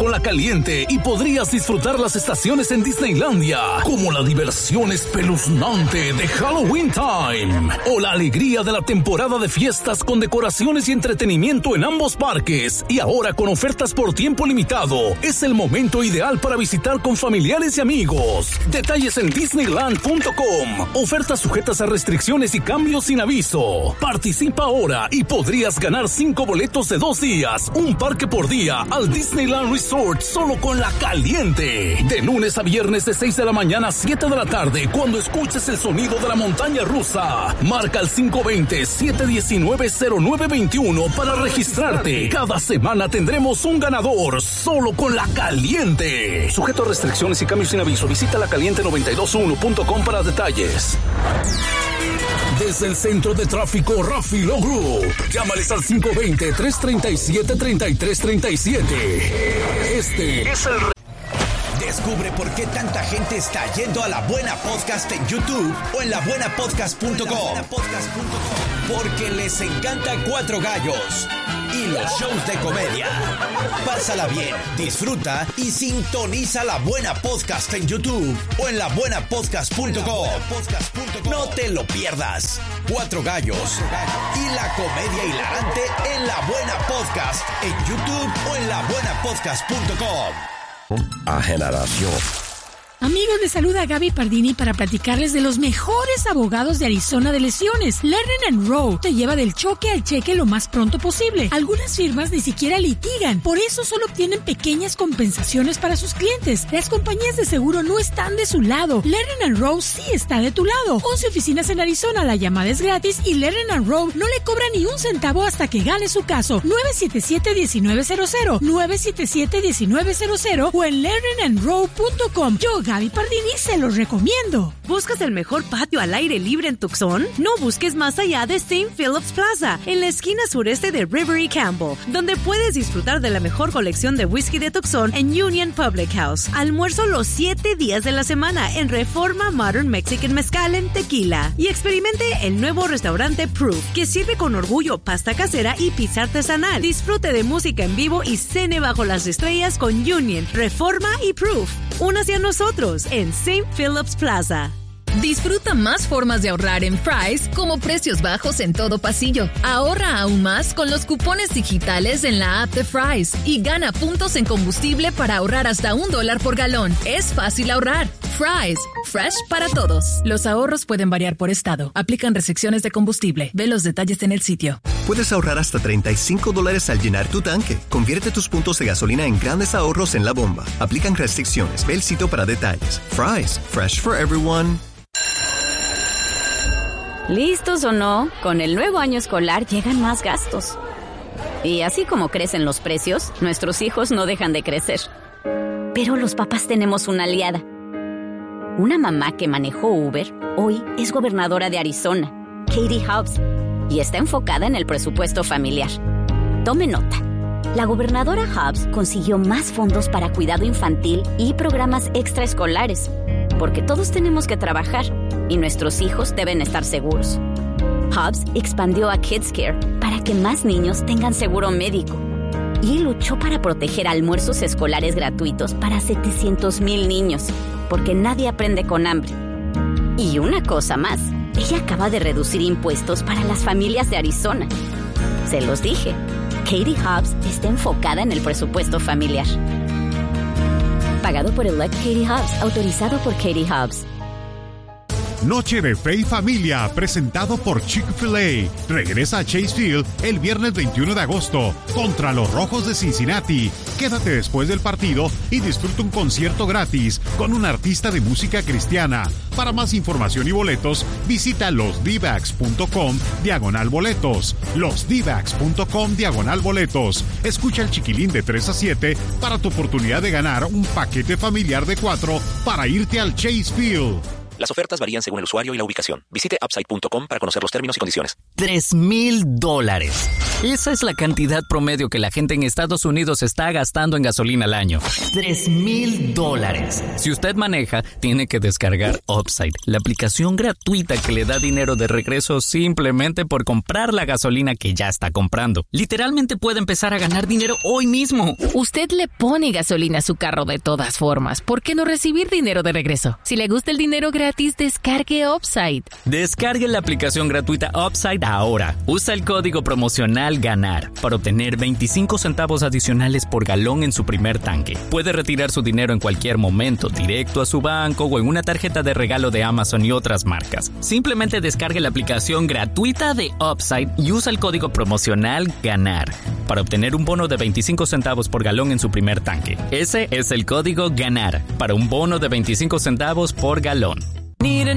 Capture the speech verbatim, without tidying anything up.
con La Caliente y podrías disfrutar las estaciones en Disneylandia, como la diversión espeluznante de Halloween Time o la alegría de la temporada de fiestas con decoraciones y entretenimiento en ambos parques. Y ahora con ofertas por tiempo limitado, es el momento ideal para visitar con familiares y amigos. Detalles en disneyland punto com. Ofertas sujetas a restricciones y cambios sin aviso. Participa ahora y podrías ganar cinco boletos de dos días, un parque por día al Disneyland Resort solo con La Caliente. De lunes a viernes de seis de la mañana a siete de la tarde, cuando escuches el sonido de la montaña rusa. Marca el cinco dos cero, siete uno nueve, cero nueve dos uno para registrarte. Cada semana tendremos un ganador solo con La Caliente. Sujeto a restricciones y cambios sin aviso. Visita la caliente noventa y dos uno punto com para detalles. Desde el centro de tráfico Rafi Law Group, llámales al cinco dos cero, tres tres siete, tres tres tres siete. Este es el... Descubre por qué tanta gente está yendo a La Buena Podcast en YouTube o en la buena podcast punto com. Porque les encanta Cuatro Gallos y los shows de comedia. Pásala bien, disfruta y sintoniza La Buena Podcast en YouTube o en la buena podcast punto com. No te lo pierdas. Cuatro Gallos y la comedia hilarante en La Buena Podcast en YouTube o en la buena podcast punto com. A generación. Amigos, les saluda Gaby Pardini para platicarles de los mejores abogados de Arizona de lesiones. Lerner and Rowe te lleva del choque al cheque lo más pronto posible. Algunas firmas ni siquiera litigan, por eso solo obtienen pequeñas compensaciones para sus clientes. Las compañías de seguro no están de su lado. Lerner and Rowe sí está de tu lado. once oficinas en Arizona, la llamada es gratis y Lerner and Rowe no le cobra ni un centavo hasta que gane su caso. nueve siete siete, uno nueve cero cero, nueve siete siete, uno nueve cero cero o en lerner and rowe punto com. Yo, Gaby Pardini, se los recomiendo. ¿Buscas el mejor patio al aire libre en Tucson? No busques más allá de Saint Phillips Plaza, en la esquina sureste de River y Campbell, donde puedes disfrutar de la mejor colección de whisky de Tucson en Union Public House. Almuerzo los siete días de la semana en Reforma Modern Mexican Mezcal en Tequila. Y experimente el nuevo restaurante Proof, que sirve con orgullo pasta casera y pizza artesanal. Disfrute de música en vivo y cene bajo las estrellas con Union, Reforma y Proof. Únase a nosotros en Saint Phillips Plaza. Disfruta más formas de ahorrar en Fry's, como precios bajos en todo pasillo. Ahorra aún más con los cupones digitales en la app de Fry's y gana puntos en combustible para ahorrar hasta un dólar por galón. Es fácil ahorrar. Fry's, fresh para todos. Los ahorros pueden variar por estado. Aplican restricciones de combustible. Ve los detalles en el sitio. Puedes ahorrar hasta treinta y cinco dólares al llenar tu tanque. Convierte tus puntos de gasolina en grandes ahorros en la bomba. Aplican restricciones. Ve el sitio para detalles. Fry's, fresh for everyone. ¿Listos o no? Con el nuevo año escolar llegan más gastos. Y así como crecen los precios, nuestros hijos no dejan de crecer. Pero los papás tenemos una aliada. Una mamá que manejó Uber, hoy es gobernadora de Arizona, Katie Hobbs, y está enfocada en el presupuesto familiar. Tome nota. La gobernadora Hobbs consiguió más fondos para cuidado infantil y programas extraescolares, porque todos tenemos que trabajar y nuestros hijos deben estar seguros. Hobbs expandió a Kids Care para que más niños tengan seguro médico y luchó para proteger almuerzos escolares gratuitos para setecientos mil niños, porque nadie aprende con hambre. Y una cosa más, ella acaba de reducir impuestos para las familias de Arizona. Se los dije, Katie Hobbs está enfocada en el presupuesto familiar. Pagado por Elect Katie Hobbs, autorizado por Katie Hobbs. Noche de Fe y Familia, presentado por Chick-fil-A. Regresa a Chase Field el viernes veintiuno de agosto contra los Rojos de Cincinnati. Quédate después del partido y disfruta un concierto gratis con un artista de música cristiana. Para más información y boletos, visita losdbacks.com diagonal boletos. losdbacks.com diagonal boletos. Escucha el Chiquilín de tres a siete para tu oportunidad de ganar un paquete familiar de cuatro para irte al Chase Field. Las ofertas varían según el usuario y la ubicación. Visite upside punto com para conocer los términos y condiciones. Tres mil dólares. Esa es la cantidad promedio que la gente en Estados Unidos está gastando en gasolina al año. Tres mil dólares. Si usted maneja, tiene que descargar Upside, la aplicación gratuita que le da dinero de regreso simplemente por comprar la gasolina que ya está comprando. Literalmente puede empezar a ganar dinero hoy mismo. Usted le pone gasolina a su carro de todas formas. ¿Por qué no recibir dinero de regreso? Si le gusta el dinero gratis, descargue Upside. Descargue la aplicación gratuita Upside ahora. Usa el código promocional GANAR para obtener veinticinco centavos adicionales por galón en su primer tanque. Puede retirar su dinero en cualquier momento, directo a su banco o en una tarjeta de regalo de Amazon y otras marcas. Simplemente descargue la aplicación gratuita de Upside y usa el código promocional GANAR para obtener un bono de veinticinco centavos por galón en su primer tanque. Ese es el código GANAR para un bono de veinticinco centavos por galón.